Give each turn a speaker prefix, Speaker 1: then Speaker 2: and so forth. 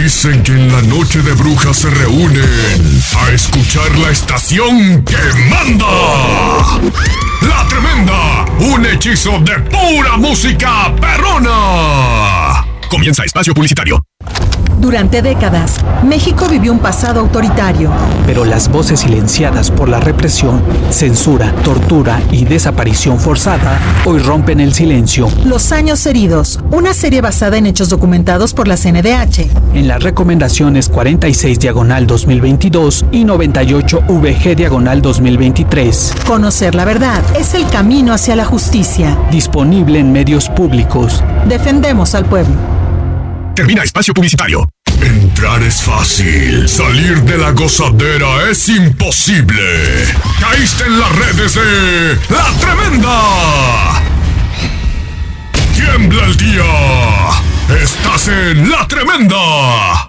Speaker 1: Dicen que en la noche de brujas se reúnen a escuchar la estación que manda. La Tremenda, un hechizo de pura música perrona. Comienza espacio publicitario.
Speaker 2: Durante décadas, México vivió un pasado autoritario.
Speaker 3: Pero las voces silenciadas por la represión, censura, tortura y desaparición forzada hoy rompen el silencio.
Speaker 2: Los años heridos, una serie basada en hechos documentados por la CNDH.
Speaker 3: En las recomendaciones 46/2022 y 98VG/2023.
Speaker 2: Conocer la verdad es el camino hacia la justicia.
Speaker 3: Disponible en medios públicos.
Speaker 2: Defendemos al pueblo.
Speaker 1: Termina espacio publicitario. Entrar es fácil, salir de la gozadera es imposible. Caíste en las redes de La Tremenda. Tiembla el día. Estás en La Tremenda.